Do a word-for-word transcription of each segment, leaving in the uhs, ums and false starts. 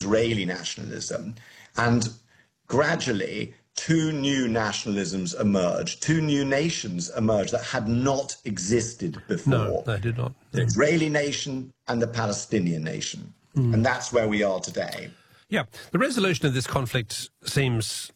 Israeli nationalism. And gradually, two new nationalisms emerged, two new nations emerged that had not existed before. No, they did not. The Israeli nation and the Palestinian nation. Mm. And that's where we are today. Yeah, the resolution of this conflict seems,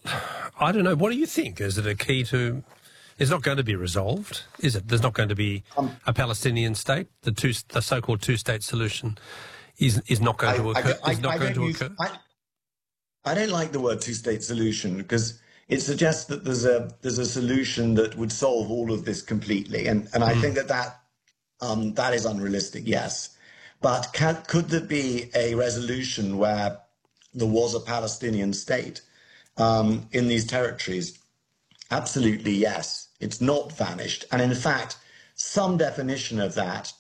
I don't know, what do you think? Is it a key to, it's not going to be resolved, is it? There's not going to be um, a Palestinian state? The two, the so-called two-state solution is is not going I, to occur? I, I, is not I going to use, occur? I, I don't like the word two-state solution because it suggests that there's a there's a solution that would solve all of this completely, and and I mm. think that that um, that is unrealistic. Yes, but can, could there be a resolution where there was a Palestinian state um, in these territories? Absolutely, yes. It's not vanished, and in fact, some definition of that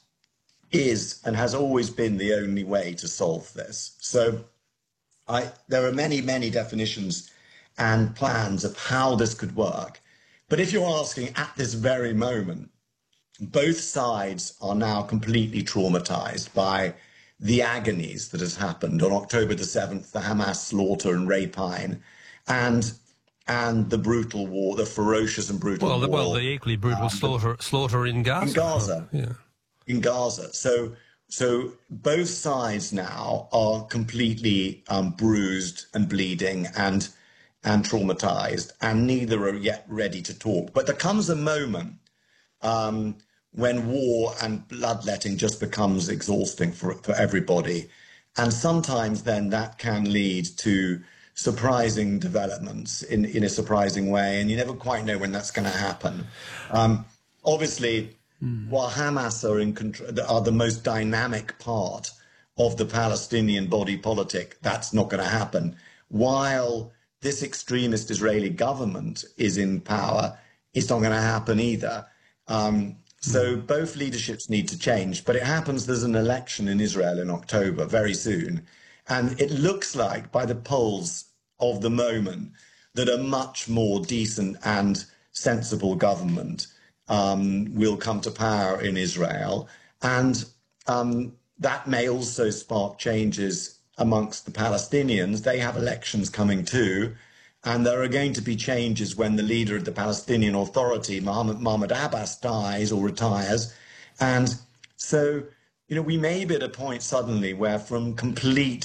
is and has always been the only way to solve this. So. I, there are many, many definitions and plans of how this could work. But if you're asking at this very moment, both sides are now completely traumatized by the agonies that has happened on October the seventh, the Hamas slaughter and rapine, and and the brutal war, the ferocious and brutal well, war. The, well, the equally brutal um, slaughter, slaughter in Gaza. In Gaza. Oh, yeah. In Gaza. So... So both sides now are completely um, bruised and bleeding and and traumatized, and neither are yet ready to talk. But there comes a moment um, when war and bloodletting just becomes exhausting for, for everybody. And sometimes then that can lead to surprising developments in, in a surprising way, and you never quite know when that's going to happen. Um, obviously, Mm. while Hamas are in control, are the most dynamic part of the Palestinian body politic, that's not going to happen. While this extremist Israeli government is in power, it's not going to happen either. Um, so mm. both leaderships need to change. But it happens there's an election in Israel in October, very soon. And it looks like, by the polls of the moment, that a much more decent and sensible government Um, will come to power in Israel, and um, that may also spark changes amongst the Palestinians. They have elections coming too, and there are going to be changes when the leader of the Palestinian Authority, Mahmoud, Mahmoud Abbas, dies or retires. And so, you know, we may be at a point suddenly where from complete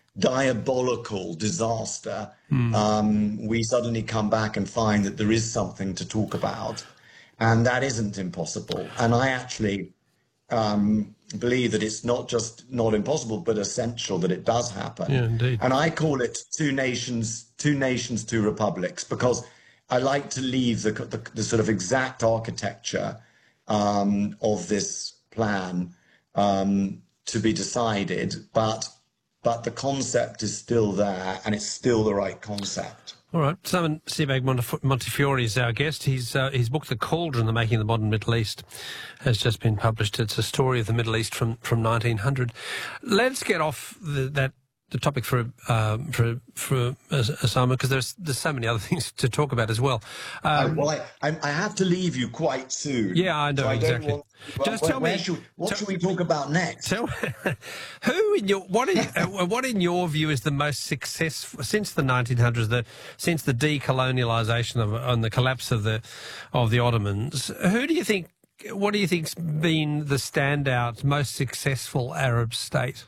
diabolical disaster, mm. um, we suddenly come back and find that there is something to talk about. And that isn't impossible. And I actually um, believe that it's not just not impossible, but essential that it does happen. Yeah, indeed. And I call it two nations, two nations, two republics, because I like to leave the, the, the sort of exact architecture um, of this plan um, to be decided. But, but the concept is still there, and it's still the right concept. All right. Simon Sebag Montefiore is our guest. He's, uh, his book, The Cauldron, The Making of the Modern Middle East, has just been published. It's a story of the Middle East from, from nineteen hundred. Let's get off the, that the topic for um, for for Osama, because there's there's so many other things to talk about as well. Um, I, well, I, I have to leave you quite soon. Yeah, I know, so I exactly. Want, well, Just where, tell where me, should, what tell, should we talk about next? Tell, who in your what in uh, what in your view is the most successful since the nineteen hundreds, the since the decolonialisation of and the collapse of the of the Ottomans? Who do you think? What do you think's been the standout, most successful Arab state?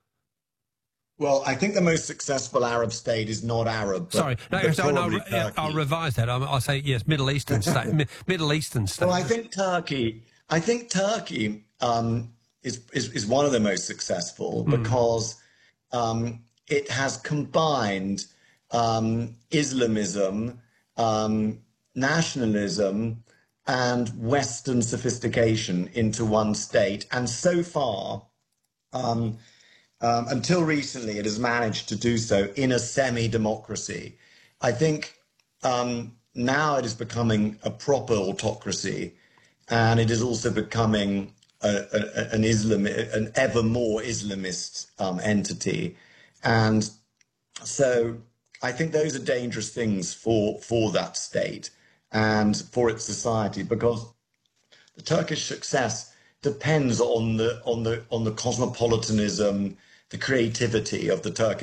Well, I think the most successful Arab state is not Arab. But, Sorry, no, but so, no I'll, I'll revise that. I'll, I'll say yes, Middle Eastern state. Middle Eastern state. Well, I think Turkey. I think Turkey um, is, is is one of the most successful mm. because um, it has combined um, Islamism, um, nationalism, and Western sophistication into one state, and so far. Um, Um, until recently, it has managed to do so in a semi-democracy. I think um, now it is becoming a proper autocracy, and it is also becoming a, a, an Islam, an ever more Islamist um, entity. And so I think those are dangerous things for, for that state and for its society, because the Turkish success depends on the on the on the cosmopolitanism, the creativity of the Turkish